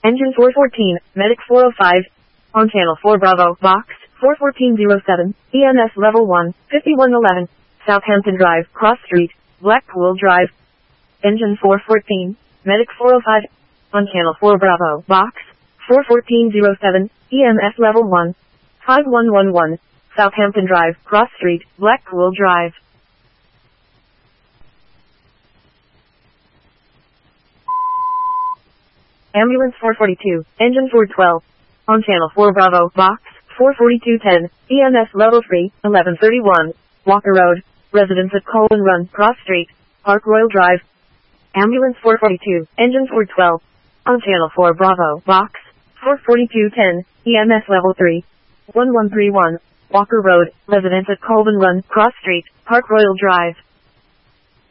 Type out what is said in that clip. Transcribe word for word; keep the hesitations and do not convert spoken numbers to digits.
Engine four fourteen, Medic four oh five. On channel four Bravo, box, four fourteen oh seven, E M S level one, fifty-one eleven, Southampton Drive, Cross Street, Blackpool Drive. Engine four fourteen, Medic four oh five. On channel four Bravo, box, four fourteen oh seven, E M S level one, five one one one, Southampton Drive, Cross Street, Blackpool Drive. Ambulance four forty-two, Engine four twelve. On channel four Bravo, box, four forty-two ten, E M S level three, eleven thirty-one, Walker Road, residents at Colwyn Run, Cross Street, Park Royal Drive. Ambulance four forty-two, Engine four twelve. On channel four Bravo, box, four forty-two ten, E M S level three, eleven thirty-one, Walker Road, residents at Colwyn Run, Cross Street, Park Royal Drive.